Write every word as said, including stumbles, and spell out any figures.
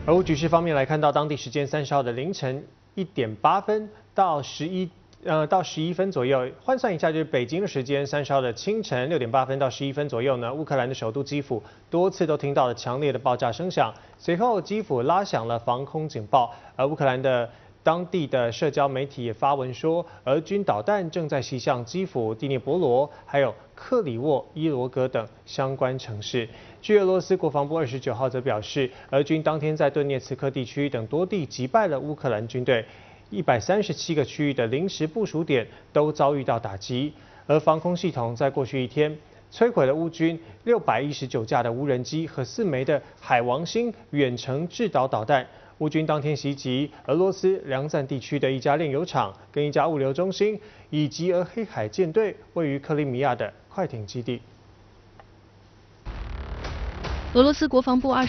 而局势方面来看到，当地时间三十号的凌晨一点八分到十一。呃，到十一分左右，换算一下就是北京的时间，三十号的清晨六点八分到十一分左右呢，乌克兰的首都基辅多次都听到了强烈的爆炸声响，随后基辅拉响了防空警报，而乌克兰的当地的社交媒体也发文说，俄军导弹正在袭向基辅、第聂伯罗，还有克里沃伊罗格等相关城市。据俄罗斯国防部二十九号则表示，俄军当天在顿涅茨克地区等多地击败了乌克兰军队。一百三十七个区域的临时部署点都遭遇到打击，而防空系统在过去一天摧毁了乌军六百一十九架的无人机和四枚的海王星远程制导导弹。乌军当天袭击俄罗斯梁赞地区的一家炼油厂跟一家物流中心，以及俄黑海舰队位于克里米亚的快艇基地。 俄罗斯国防部二